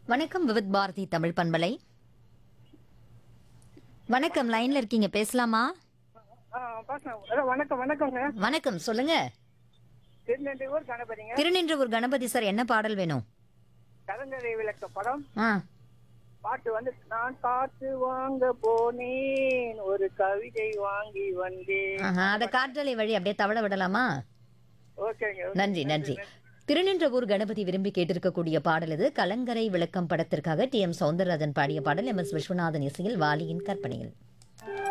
வணக்கம் விவித் பாரதி தமிழ் பண்பலை. வணக்கம், லைன்ல இருக்கீங்க, பேசலாமா? ஆ பாக்கலாம். ஹலோ வணக்கம் வணக்கங்க. வணக்கம், சொல்லுங்க. திருநெல்வேலூர் கணபதிங்க. திருநின்றவூர் கணபதி சார், என்ன பாடல் வேணும்? கலங்கரை விளக்க படம். ஆ, பாட்டு வந்து நான் காற்று வாங்க போனேன் ஒரு கவிதை வாங்கி வந்தேன். ஆஹா, அத காற்றலை வழி அப்படியே தவள விடலாமா? ஓகேங்க. நன்றி நன்றி. திருநின்றவூர் கணபதி விரும்பி கேட்டிருக்கக்கூடிய பாடல் இது. கலங்கரை விளக்கம் படத்திற்காக டி எம் சௌந்தரராஜன் பாடிய பாடல். எம் எஸ் விஸ்வநாதன் இசையில் வாலியின் கற்பனையில்.